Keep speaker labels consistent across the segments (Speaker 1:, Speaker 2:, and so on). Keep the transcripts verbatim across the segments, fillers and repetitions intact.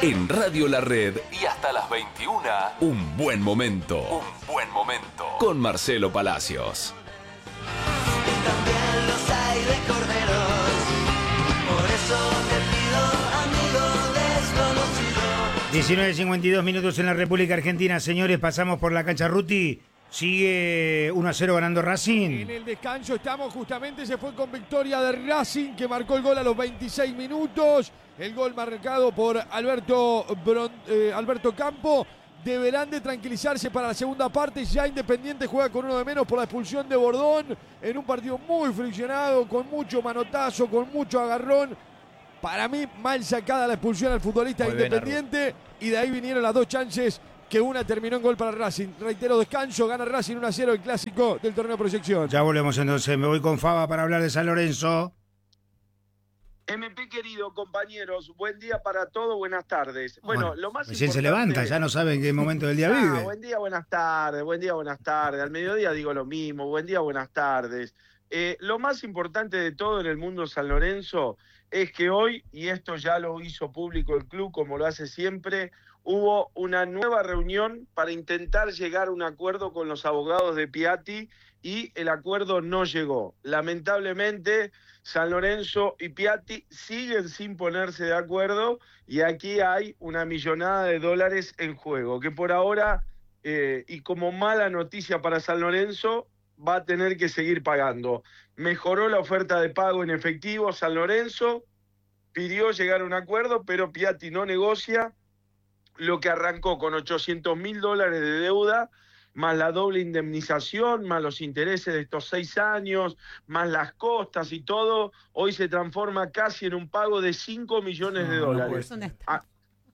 Speaker 1: En Radio La Red y hasta las veintiuna, un buen momento. Un buen momento. Con Marcelo Palacios.
Speaker 2: También los hay de corderos, por eso te pido, amigo desconocido.
Speaker 3: diecinueve cincuenta y dos minutos en la República Argentina. Señores, pasamos por la cancha Ruti. Sigue uno a cero ganando Racing.
Speaker 4: En el descanso estamos, justamente se fue con victoria de Racing, que marcó el gol a los veintiséis minutos. El gol marcado por Alberto, Bron, eh, Alberto Campo. Deberán de tranquilizarse para la segunda parte. Ya Independiente juega con uno de menos por la expulsión de Bordón. En un partido muy friccionado, con mucho manotazo, con mucho agarrón. Para mí, mal sacada la expulsión al futbolista de Independiente. Y de ahí vinieron las dos chances, que una terminó en gol para Racing. Reitero, descanso, gana Racing uno a cero, el clásico del torneo de proyección.
Speaker 3: Ya volvemos entonces, me voy con Faba para hablar de San Lorenzo.
Speaker 5: M P querido, compañeros, buen día para todos, buenas tardes. Bueno,
Speaker 3: Bueno,
Speaker 5: lo más
Speaker 3: recién
Speaker 5: importante...
Speaker 3: se levanta, ya no sabe en qué momento del día
Speaker 5: Ah,
Speaker 3: vive.
Speaker 5: buen día, buenas tardes, buen día, buenas tardes. Al mediodía digo lo mismo, buen día, buenas tardes. Eh, lo más importante de todo en el mundo San Lorenzo es que hoy, y esto ya lo hizo público el club como lo hace siempre, hubo una nueva reunión para intentar llegar a un acuerdo con los abogados de Piatti y el acuerdo no llegó. Lamentablemente, San Lorenzo y Piatti siguen sin ponerse de acuerdo y aquí hay una millonada de dólares en juego, que por ahora, eh, y como mala noticia para San Lorenzo, va a tener que seguir pagando. Mejoró la oferta de pago en efectivo San Lorenzo, pidió llegar a un acuerdo, pero Piatti no negocia. Lo que arrancó con ochocientos mil dólares de deuda, más la doble indemnización, más los intereses de estos seis años, más las costas y todo, hoy se transforma casi en un pago de cinco millones de dólares.
Speaker 6: No puede
Speaker 5: Ah,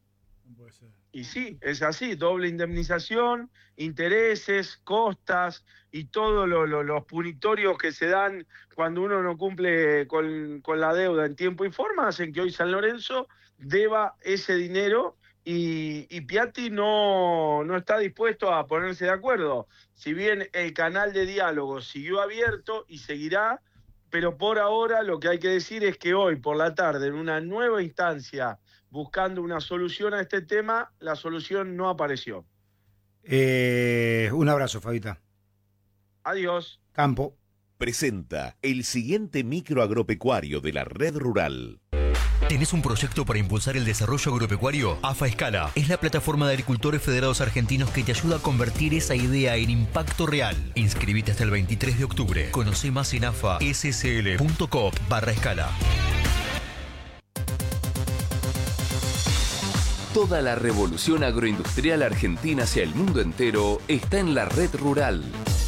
Speaker 5: y sí, es así, doble indemnización, intereses, costas y todos lo, lo, los punitorios que se dan cuando uno no cumple con, con la deuda en tiempo y forma, hacen que hoy San Lorenzo deba ese dinero. Y, y Piatti no, no está dispuesto a ponerse de acuerdo. Si bien el canal de diálogo siguió abierto y seguirá, pero por ahora lo que hay que decir es que hoy por la tarde, en una nueva instancia, buscando una solución a este tema, la solución no apareció.
Speaker 3: Eh, un abrazo, Fabita.
Speaker 5: Adiós.
Speaker 3: Campo.
Speaker 1: Presenta el siguiente micro agropecuario de la Red Rural.
Speaker 7: ¿Tenés un proyecto para impulsar el desarrollo agropecuario? AFA Escala es la plataforma de agricultores federados argentinos que te ayuda a convertir esa idea en impacto real. Inscribite hasta el veintitrés de octubre. Conoce más en afa s s l punto com barra escala.
Speaker 1: Toda la revolución agroindustrial argentina hacia el mundo entero está en la Red Rural.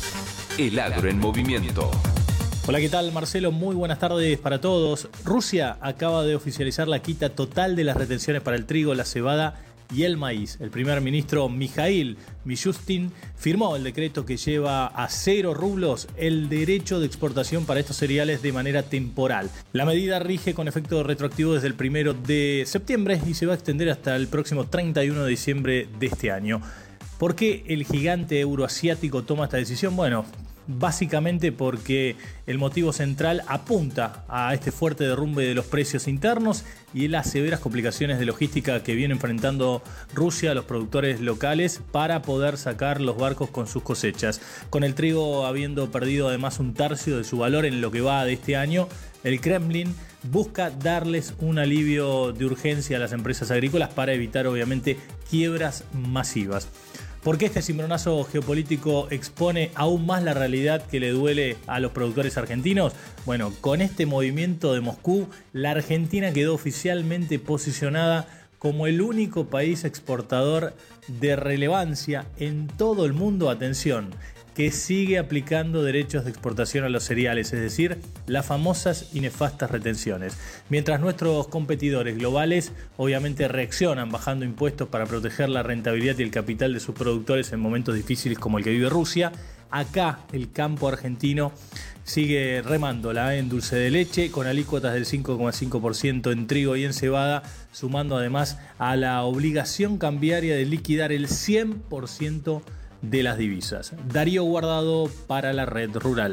Speaker 1: El agro en movimiento.
Speaker 8: Hola, ¿qué tal? Marcelo, muy buenas tardes para todos. Rusia acaba de oficializar la quita total de las retenciones para el trigo, la cebada y el maíz. El primer ministro Mikhail Mishustin firmó el decreto que lleva a cero rublos el derecho de exportación para estos cereales de manera temporal. La medida rige con efecto retroactivo desde el primero de septiembre y se va a extender hasta el próximo treinta y uno de diciembre de este año. ¿Por qué el gigante euroasiático toma esta decisión? Bueno, básicamente porque el motivo central apunta a este fuerte derrumbe de los precios internos y las severas complicaciones de logística que viene enfrentando Rusia a los productores locales para poder sacar los barcos con sus cosechas. Con el trigo habiendo perdido además un tercio de su valor en lo que va de este año, el Kremlin busca darles un alivio de urgencia a las empresas agrícolas para evitar obviamente quiebras masivas. ¿Por qué este cimbronazo geopolítico expone aún más la realidad que le duele a los productores argentinos? Bueno, con este movimiento de Moscú, la Argentina quedó oficialmente posicionada como el único país exportador de relevancia en todo el mundo, atención, que sigue aplicando derechos de exportación a los cereales, es decir, las famosas y nefastas retenciones. Mientras nuestros competidores globales obviamente reaccionan bajando impuestos para proteger la rentabilidad y el capital de sus productores en momentos difíciles como el que vive Rusia, acá el campo argentino sigue remándola en dulce de leche con alícuotas del cinco coma cinco por ciento en trigo y en cebada, sumando además a la obligación cambiaria de liquidar el cien por ciento de las divisas. Darío Guardado para la Red Rural.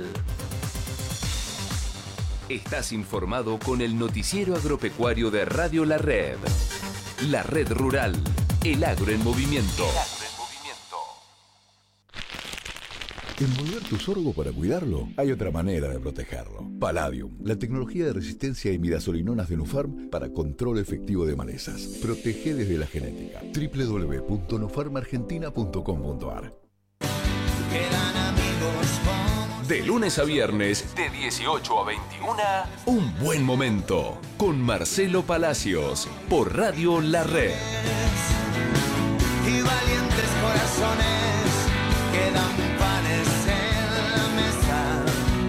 Speaker 1: Estás informado con el noticiero agropecuario de Radio La Red. La Red Rural. El agro en movimiento.
Speaker 6: Envolver tu sorgo para cuidarlo, hay otra manera de protegerlo. Palladium, la tecnología de resistencia a imidazolinonas de Nufarm para control efectivo de malezas. Protege desde la genética. doble u doble u doble u punto nufarm argentina punto com punto a r.
Speaker 1: De lunes a viernes, de dieciocho a veintiuna, Un Buen Momento, con Marcelo Palacios, por Radio La Red.
Speaker 2: Y valientes corazones quedan panes en la mesa,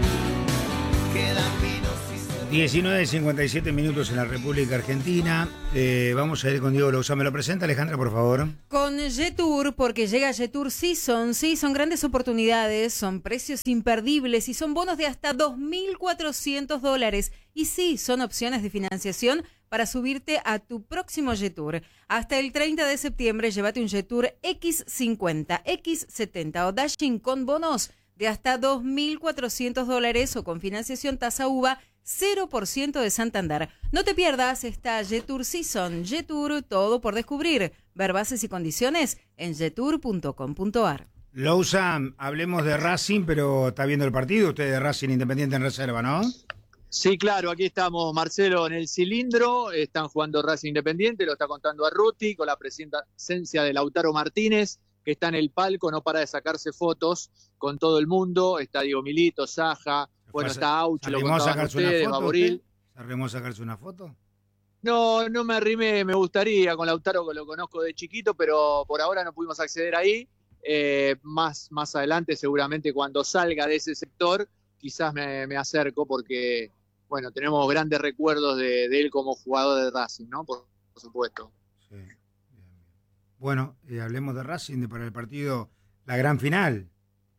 Speaker 2: quedan vinos y...
Speaker 3: diecinueve cincuenta y siete minutos en la República Argentina. Eh, vamos a ir con Diego Lauzán. ¿Me lo presenta, Alejandra, por favor?
Speaker 9: Con Jetour, porque llega Jetour Season. Sí, son grandes oportunidades, son precios imperdibles y son bonos de hasta dos mil cuatrocientos dólares. Y sí, son opciones de financiación para subirte a tu próximo Jetour. Hasta el treinta de septiembre, llévate un Jetour equis cincuenta, equis setenta o Dashing con bonos de hasta dos mil cuatrocientos dólares o con financiación tasa uva cero por ciento de Santander. No te pierdas esta Jetour Season. Jetour, todo por descubrir. Ver bases y condiciones en jetour punto com punto a r.
Speaker 3: Lauzán, hablemos de Racing, pero está viendo el partido. Usted de Racing Independiente en reserva, ¿no?
Speaker 10: Sí, claro, aquí estamos, Marcelo, en el cilindro. Están jugando Racing Independiente, lo está contando Arruti, con la presencia de Lautaro Martínez, que está en el palco, no para de sacarse fotos con todo el mundo. Está Diego Milito, Saja, bueno, está Aucho, lo contaban ustedes, Baboril.
Speaker 3: ¿Se arrimó a sacarse una foto?
Speaker 10: No, no me arrimé, me gustaría con Lautaro, que lo conozco de chiquito, pero por ahora no pudimos acceder ahí. Eh, más, más adelante, seguramente cuando salga de ese sector, quizás me, me acerco, porque, bueno, tenemos grandes recuerdos de, de él como jugador de Racing, ¿no? Por, por supuesto.
Speaker 3: Sí, bien, bien. Bueno, eh, hablemos de Racing, de para el partido, la gran final.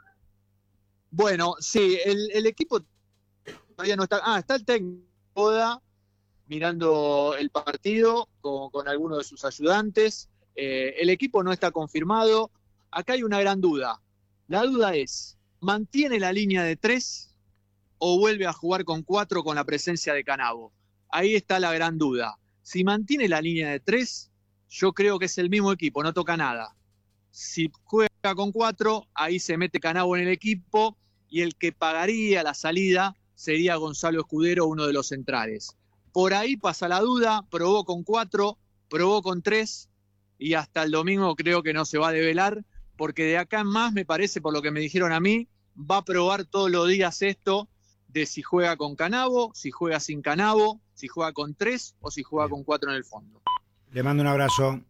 Speaker 10: Bueno, sí, el, el equipo todavía no está... Ah, está el técnico Boda mirando el partido con, con algunos de sus ayudantes. Eh, el equipo no está confirmado. Acá hay una gran duda. La duda es, ¿mantiene la línea de tres o vuelve a jugar con cuatro con la presencia de Canavo? Ahí está la gran duda. Si mantiene la línea de tres, yo creo que es el mismo equipo, no toca nada. Si juega con cuatro, ahí se mete Canavo en el equipo y el que pagaría la salida sería Gonzalo Escudero, uno de los centrales. Por ahí pasa la duda, probó con cuatro, probó con tres y hasta el domingo creo que no se va a develar, porque de acá en más, me parece, por lo que me dijeron a mí, va a probar todos los días esto de si juega con Canavo, si juega sin Canavo, si juega con tres o si juega con cuatro en el fondo.
Speaker 3: Le mando un abrazo.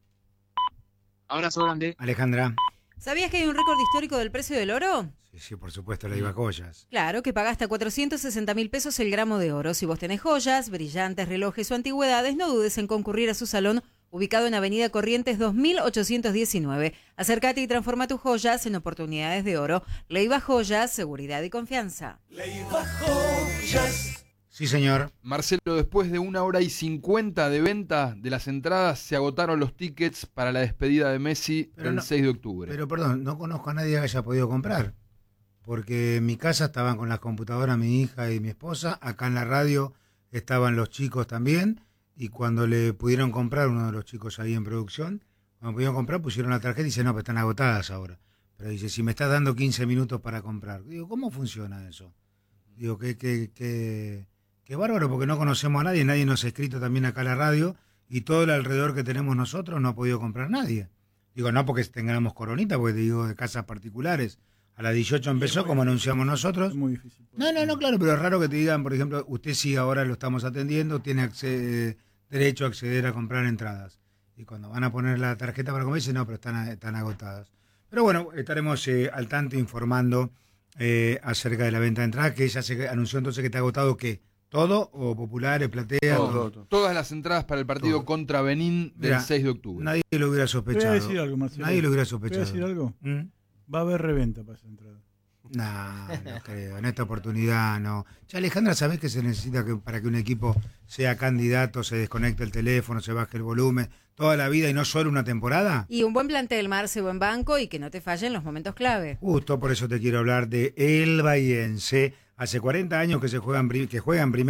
Speaker 10: Abrazo grande.
Speaker 3: Alejandra.
Speaker 9: ¿Sabías que hay un récord histórico del precio del oro?
Speaker 3: Sí, sí, por supuesto, la iba joyas.
Speaker 9: Claro, que paga hasta cuatrocientos sesenta mil pesos el gramo de oro. Si vos tenés joyas, brillantes, relojes o antigüedades, no dudes en concurrir a su salón, ubicado en Avenida Corrientes dos mil ochocientos diecinueve. Acércate y transforma tus joyas en oportunidades de oro. Leiva Joyas, seguridad y confianza.
Speaker 2: Leiva Joyas.
Speaker 3: Sí, señor.
Speaker 11: Marcelo, después de una hora y cincuenta de venta de las entradas, se agotaron los tickets para la despedida de Messi
Speaker 3: Pero
Speaker 11: el
Speaker 3: no,
Speaker 11: seis de octubre.
Speaker 3: Pero perdón, no conozco a nadie que haya podido comprar. Porque en mi casa estaban con las computadoras mi hija y mi esposa. Acá en la radio estaban los chicos también. Y cuando le pudieron comprar, uno de los chicos ahí en producción, cuando pudieron comprar, pusieron la tarjeta y dice, no, pero están agotadas ahora. Pero dice, si me estás dando quince minutos para comprar. Digo, ¿cómo funciona eso? Digo, que, que, que, que bárbaro, porque no conocemos a nadie, nadie nos ha escrito también acá a la radio, y todo el alrededor que tenemos nosotros no ha podido comprar nadie. Digo, no porque tengamos coronita, porque te digo de casas particulares. A las dieciocho empezó, como anunciamos nosotros.
Speaker 12: Es muy difícil.
Speaker 3: No, no, no, claro, pero es raro que te digan, por ejemplo, usted sí ahora lo estamos atendiendo, tiene acce- derecho a acceder a comprar entradas. Y cuando van a poner la tarjeta para comer, dicen, no, pero están, están agotadas. Pero bueno, estaremos eh, al tanto informando eh, acerca de la venta de entradas, que ya se anunció entonces que está agotado, ¿qué? ¿Todo? ¿O populares, platea?
Speaker 11: Todo,
Speaker 3: todo?
Speaker 11: todo. Todas las entradas para el partido
Speaker 3: Todo.
Speaker 11: contra Benín del
Speaker 3: Mirá,
Speaker 11: seis de octubre.
Speaker 3: Nadie lo hubiera
Speaker 12: Te
Speaker 3: sospechado.
Speaker 12: voy a decir algo, Marcelo.
Speaker 3: Nadie lo hubiera
Speaker 12: ¿Te voy
Speaker 3: sospechado.
Speaker 12: a decir algo?
Speaker 3: ¿Mm?
Speaker 12: Va a haber reventa para esa entrada.
Speaker 3: No, no creo. En esta oportunidad no. Ya, Alejandra, ¿sabés que se necesita que para que un equipo sea candidato se desconecte el teléfono, se baje el volumen, toda la vida y no solo una temporada?
Speaker 9: Y un buen plantel, Marce, buen banco y que no te fallen los momentos clave.
Speaker 3: Justo por eso te quiero hablar de El Bahiense. Hace cuarenta años que se juega en, pri- que juega en primera,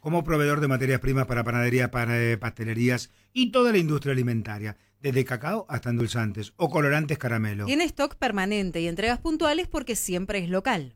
Speaker 3: como proveedor de materias primas para panaderías, para pastelerías y toda la industria alimentaria, desde cacao hasta endulzantes o colorantes caramelo.
Speaker 9: Tiene stock permanente y entregas puntuales porque siempre es local.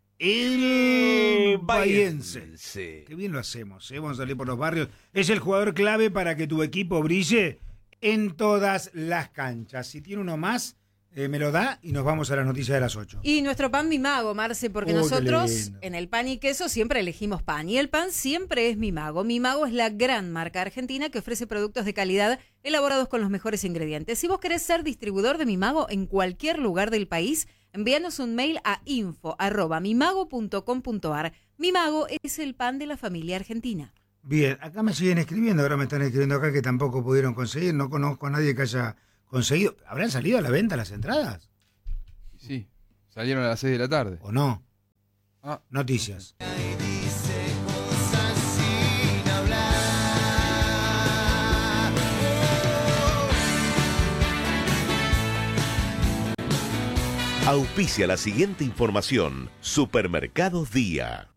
Speaker 3: El Bahiense. Sí. Qué bien lo hacemos, ¿eh? Vamos a salir por los barrios. Es el jugador clave para que tu equipo brille en todas las canchas. Si tiene uno más, eh, me lo da y nos vamos a las noticias de las ocho.
Speaker 9: Y nuestro pan Mi Mago, Marce, porque
Speaker 3: Oh, qué
Speaker 9: nosotros
Speaker 3: lindo.
Speaker 9: en el pan y queso siempre elegimos pan. Y el pan siempre es Mi Mago. Mi Mago es la gran marca argentina que ofrece productos de calidad elaborados con los mejores ingredientes. Si vos querés ser distribuidor de Mi Mago en cualquier lugar del país, envíanos un mail a info arroba mimago punto com punto ar. Mi Mago es el pan de la familia argentina.
Speaker 3: Bien, acá me siguen escribiendo, ahora me están escribiendo acá que tampoco pudieron conseguir, no conozco a nadie que haya conseguido. ¿Habrán salido a la venta las entradas?
Speaker 11: Sí, salieron a las seis de la tarde.
Speaker 3: ¿O no?
Speaker 11: Ah.
Speaker 3: Noticias.
Speaker 13: Auspicia la siguiente información. Supermercados Día.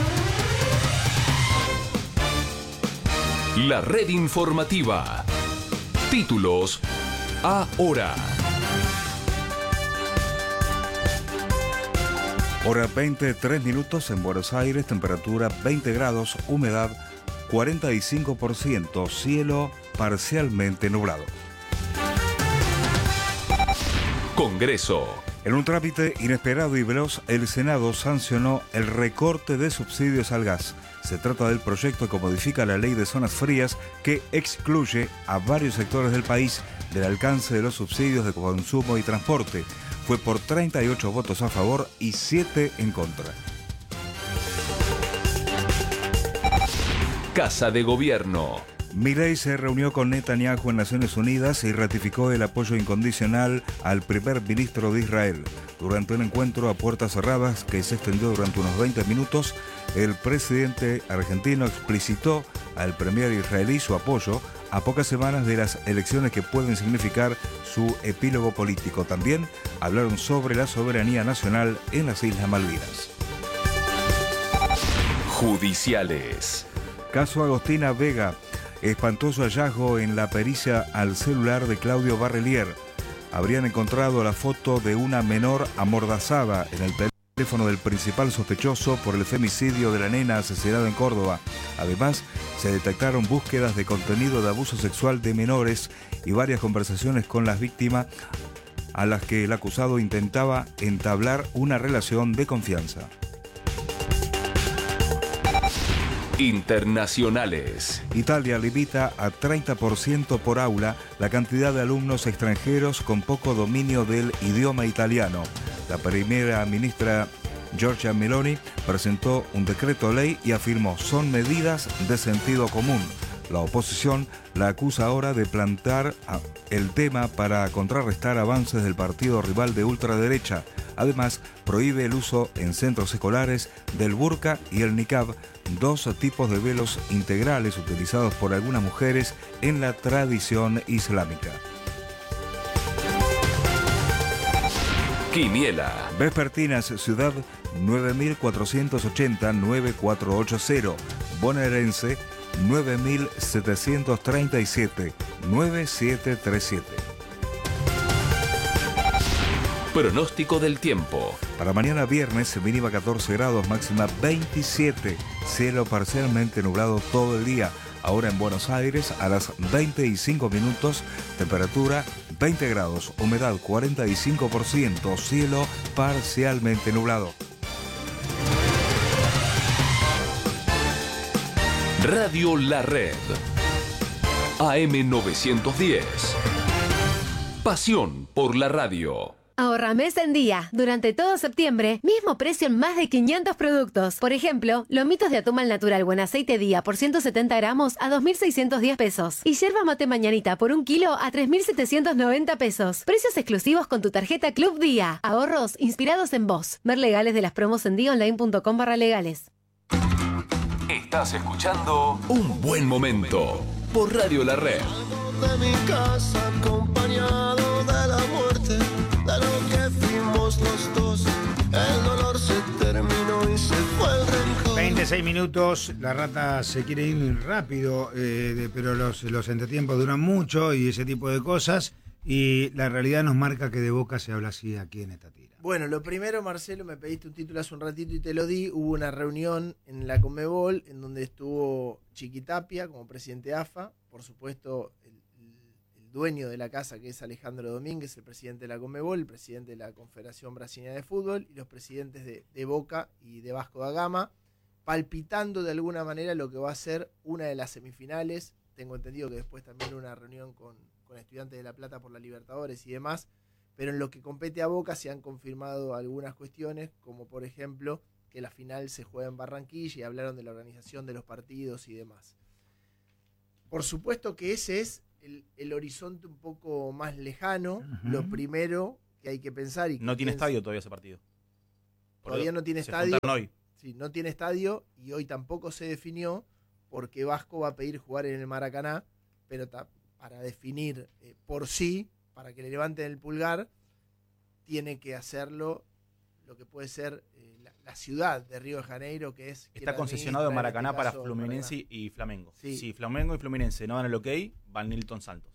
Speaker 1: La red informativa. Títulos ahora.
Speaker 14: Hora veinte, tres minutos en Buenos Aires, temperatura veinte grados, humedad cuarenta y cinco por ciento, cielo parcialmente nublado.
Speaker 1: Congreso.
Speaker 14: En un trámite inesperado y veloz, el Senado sancionó el recorte de subsidios al gas. Se trata del proyecto que modifica la ley de zonas frías que excluye a varios sectores del país del alcance de los subsidios de consumo y transporte. Fue por treinta y ocho votos a favor y siete en contra.
Speaker 1: Casa de Gobierno.
Speaker 14: Milei se reunió con Netanyahu en Naciones Unidas y ratificó el apoyo incondicional al primer ministro de Israel. Durante un encuentro a puertas cerradas que se extendió durante unos veinte minutos, el presidente argentino explicitó al premier israelí su apoyo a pocas semanas de las elecciones que pueden significar su epílogo político. También hablaron sobre la soberanía nacional en las Islas Malvinas.
Speaker 1: Judiciales.
Speaker 14: Caso Agostina Vega. Espantoso hallazgo en la pericia al celular de Claudio Barrelier. Habrían encontrado la foto de una menor amordazada en el teléfono del principal sospechoso por el femicidio de la nena asesinada en Córdoba. Además, se detectaron búsquedas de contenido de abuso sexual de menores y varias conversaciones con las víctimas a las que el acusado intentaba entablar una relación de confianza.
Speaker 1: Internacionales.
Speaker 14: Italia limita a treinta por ciento por aula la cantidad de alumnos extranjeros con poco dominio del idioma italiano. La primera ministra Giorgia Meloni presentó un decreto ley y afirmó son medidas de sentido común. La oposición la acusa ahora de plantar el tema para contrarrestar avances del partido rival de ultraderecha. Además, prohíbe el uso en centros escolares del burka y el niqab, dos tipos de velos integrales utilizados por algunas mujeres en la tradición islámica.
Speaker 1: Quiniela.
Speaker 14: Vespertinas, ciudad nueve mil cuatrocientos ochenta, nueve cuatro ocho cero. Bonaerense nueve mil setecientos treinta y siete, nueve siete tres siete.
Speaker 1: Pronóstico del tiempo.
Speaker 14: Para mañana viernes, mínima catorce grados, máxima veintisiete. Cielo parcialmente nublado todo el día. Ahora en Buenos Aires, a las veinte y cinco minutos, temperatura veinte grados, humedad cuarenta y cinco por ciento, cielo parcialmente nublado.
Speaker 1: Radio La Red. A M novecientos diez. Pasión por la radio.
Speaker 15: Ahorra mes en día. Durante todo septiembre, mismo precio en más de quinientos productos. Por ejemplo, lomitos de atún al natural buen aceite día por ciento setenta gramos a dos mil seiscientos diez pesos. Y yerba mate mañanita por un kilo a tres mil setecientos noventa pesos. Precios exclusivos con tu tarjeta Club Día. Ahorros inspirados en vos. Ver legales de las promos en dionline punto com barra legales.
Speaker 1: Estás escuchando Un Buen Momento por Radio La Red.
Speaker 2: De mi casa acompañado de la muerte, de lo que fuimos los dos. El dolor se terminó y se fue el rencor.
Speaker 3: veinte veinte, seis minutos, la rata se quiere ir rápido, eh, de, pero los, los entretiempos duran mucho y ese tipo de cosas, y la realidad nos marca que de Boca se habla así aquí en esta tira.
Speaker 16: Bueno, lo primero, Marcelo, me pediste un título hace un ratito y te lo di. Hubo una reunión en la Conmebol en donde estuvo Chiquitapia como presidente de A F A, por supuesto el, el dueño de la casa, que es Alejandro Domínguez, el presidente de la Conmebol, el presidente de la Confederación Brasileña de Fútbol y los presidentes de, de Boca y de Vasco da Gama, palpitando de alguna manera lo que va a ser una de las semifinales. Tengo entendido que después también una reunión con, con Estudiantes de La Plata por la Libertadores y demás, pero en lo que compete a Boca se han confirmado algunas cuestiones, como por ejemplo que la final se juega en Barranquilla y hablaron de la organización de los partidos y demás. Por supuesto que ese es el, el horizonte un poco más lejano. Uh-huh. Lo primero que hay que pensar... y
Speaker 17: No tiene
Speaker 16: piensa,
Speaker 17: estadio todavía ese partido. Por
Speaker 16: todavía no tiene
Speaker 17: se
Speaker 16: estadio.
Speaker 17: Hoy.
Speaker 16: Sí, no tiene estadio y hoy tampoco se definió porque Vasco va a pedir jugar en el Maracaná, pero ta, para definir eh, por sí, para que le levanten el pulgar, tiene que hacerlo lo que puede ser eh, la, la ciudad de Río de Janeiro, que es...
Speaker 17: Está concesionado en Maracaná este para Fluminense Maracaná. y Flamengo. Sí. Si Flamengo y Fluminense no dan el ok, van Nilton Santos.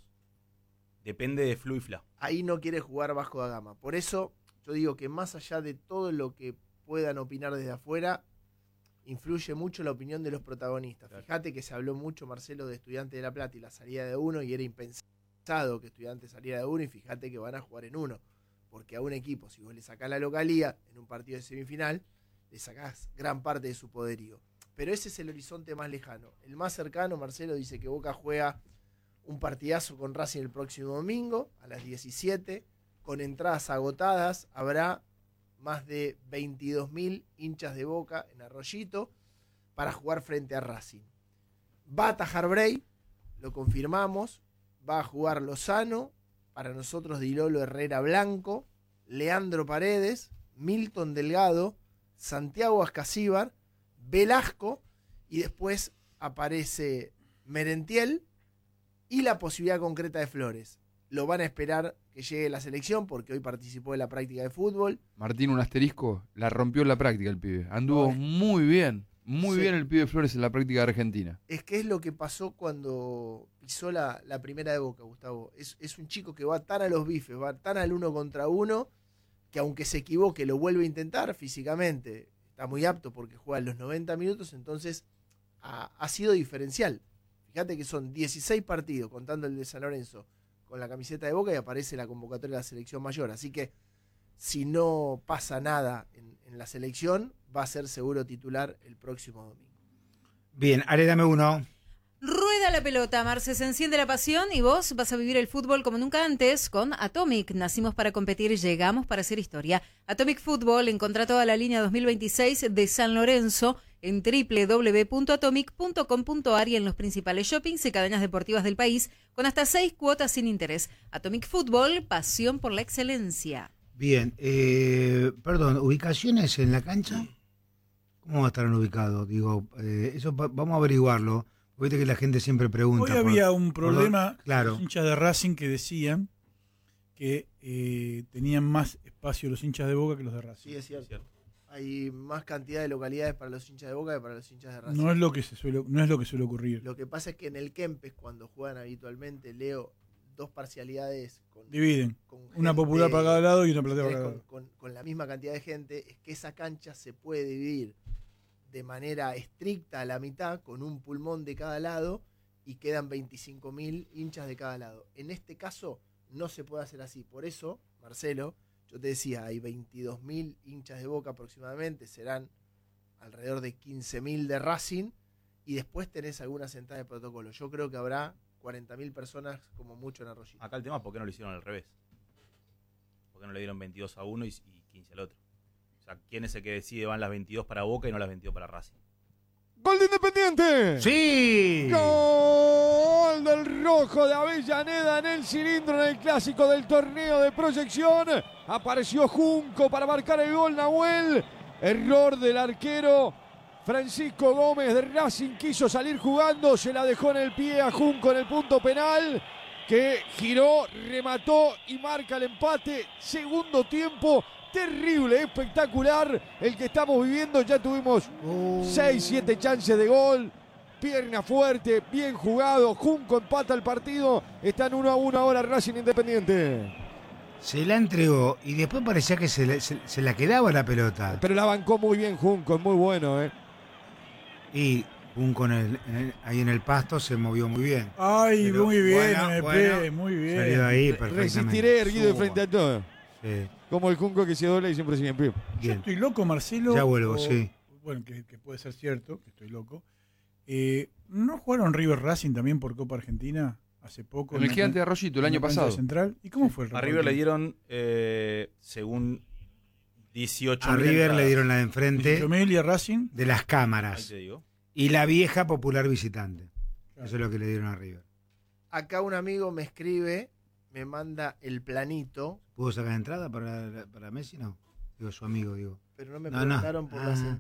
Speaker 17: Depende de Flu y Fla.
Speaker 16: Ahí no quiere jugar Vasco da Gama. Por eso yo digo que más allá de todo lo que puedan opinar desde afuera, influye mucho la opinión de los protagonistas. Claro. Fíjate que se habló mucho, Marcelo, de Estudiantes de La Plata y la salida de uno, y era impensado que Estudiantes saliera de uno, y fíjate que van a jugar en uno. Porque a un equipo, si vos le sacás la localía en un partido de semifinal, le sacás gran parte de su poderío. Pero ese es el horizonte más lejano. El más cercano, Marcelo, dice que Boca juega un partidazo con Racing el próximo domingo a las diecisiete, con entradas agotadas. Habrá más de veintidós mil hinchas de Boca en Arroyito para jugar frente a Racing. Va a atajar Bray, lo confirmamos. Va a jugar Lozano, para nosotros Dilolo Herrera Blanco, Leandro Paredes, Milton Delgado, Santiago Ascasíbar, Velasco, y después aparece Merentiel y la posibilidad concreta de Flores. Lo van a esperar que llegue la selección porque hoy participó de la práctica de fútbol.
Speaker 11: Martín, un asterisco, la rompió en la práctica el pibe. Anduvo muy bien, muy sí. bien el pibe Flores en la práctica de Argentina.
Speaker 16: Es que es lo que pasó cuando pisó la, la primera de Boca, Gustavo. Es, es un chico que va tan a los bifes, va tan al uno contra uno, que aunque se equivoque lo vuelve a intentar físicamente. Está muy apto porque juega los noventa minutos, entonces ha, ha sido diferencial. Fíjate que son dieciséis partidos, contando el de San Lorenzo, con la camiseta de Boca, y aparece la convocatoria de la selección mayor. Así que si no pasa nada en, en la selección, va a ser seguro titular el próximo domingo.
Speaker 3: Bien, Ale, dame uno.
Speaker 9: Rueda la pelota, Marce, se enciende la pasión y vos vas a vivir el fútbol como nunca antes con Atomic. Nacimos para competir y llegamos para hacer historia. Atomic Fútbol, encontrá toda la línea dos mil veintiséis de San Lorenzo en doble u doble u doble u punto atomic punto com punto a r y en los principales shoppings y cadenas deportivas del país con hasta seis cuotas sin interés. Atomic Fútbol, pasión por la excelencia.
Speaker 3: Bien, eh, perdón, ¿ubicaciones en la cancha? ¿Cómo estarán ubicados? Digo, eh, eso va, vamos a averiguarlo. Viste que la gente siempre pregunta.
Speaker 12: Hoy había por, un problema,
Speaker 3: por, claro.
Speaker 12: Los hinchas de Racing que decían que eh, tenían más espacio los hinchas de Boca que los de Racing.
Speaker 16: Sí, es cierto. Es cierto. Hay más cantidad de localidades para los hinchas de Boca que para los hinchas de Racing.
Speaker 12: No es lo que se suele, no es lo que suele ocurrir.
Speaker 16: Lo que pasa es que en el Kempes, cuando juegan habitualmente, Leo, dos parcialidades con,
Speaker 12: dividen
Speaker 16: con gente,
Speaker 12: una popular para cada lado y una platea para cada lado.
Speaker 16: Con, con, con la misma cantidad de gente, es que esa cancha se puede dividir de manera estricta a la mitad, con un pulmón de cada lado, y quedan veinticinco mil hinchas de cada lado. En este caso no se puede hacer así. Por eso, Marcelo, yo te decía, hay veintidós mil hinchas de Boca aproximadamente, serán alrededor de quince mil de Racing, y después tenés algunas sentadas de protocolo. Yo creo que habrá cuarenta mil personas como mucho en Arroyito.
Speaker 17: Acá el tema es por qué no lo hicieron al revés. ¿Por qué no le dieron veintidós a uno y, y quince al otro? O sea, ¿quién es el que decide van las veintidós para Boca y no las veintidós para Racing?
Speaker 4: ¡Gol de Independiente!
Speaker 3: ¡Sí!
Speaker 4: ¡Gol del Rojo de Avellaneda en el cilindro en el clásico del torneo de proyección! Apareció Junco para marcar el gol, Nahuel. Error del arquero Francisco Gómez de Racing, quiso salir jugando, se la dejó en el pie a Junco en el punto penal, que giró, remató y marca el empate. Segundo tiempo, terrible, espectacular el que estamos viviendo. Ya tuvimos seis, siete chances de gol. Pierna fuerte, bien jugado. Junco empata el partido. Están uno a uno ahora Racing Independiente.
Speaker 3: Se la entregó y después parecía que se, le, se, se la quedaba la pelota.
Speaker 4: Pero la bancó muy bien Junco, es muy bueno, ¿eh?
Speaker 3: Y Junco en el, en el, ahí en el pasto se movió muy bien.
Speaker 12: Ay,
Speaker 3: Pero
Speaker 12: muy bien,
Speaker 3: bueno,
Speaker 12: M P,
Speaker 3: bueno,
Speaker 12: muy bien.
Speaker 3: Salió ahí perfectamente.
Speaker 4: Resistiré erguido de frente a todo.
Speaker 3: Sí.
Speaker 4: Como el Junco que se dobla y siempre sigue en pie.
Speaker 12: Yo estoy loco, Marcelo.
Speaker 3: Ya vuelvo,
Speaker 12: o,
Speaker 3: sí.
Speaker 12: Bueno, que, que puede ser cierto, que estoy loco. Eh, ¿No jugaron River Racing también por Copa Argentina hace poco?
Speaker 11: En el Gigante de Arroyito, el año pasado.
Speaker 12: Central. ¿Y cómo fue el
Speaker 17: A River le dieron, eh, según dieciocho
Speaker 3: A
Speaker 17: mil
Speaker 3: River
Speaker 17: entradas.
Speaker 3: le dieron la de enfrente
Speaker 12: dieciocho mil y a Racing
Speaker 3: de las
Speaker 17: Ahí
Speaker 3: cámaras.
Speaker 17: te digo.
Speaker 3: Y la vieja popular visitante.
Speaker 12: Claro.
Speaker 3: Eso es lo que le dieron a River.
Speaker 16: Acá un amigo me escribe, me manda el planito.
Speaker 3: ¿Pudo sacar entrada para, para Messi? No. Digo, su amigo, digo.
Speaker 16: Pero no me
Speaker 3: No, no.
Speaker 16: preguntaron por las
Speaker 3: Ah.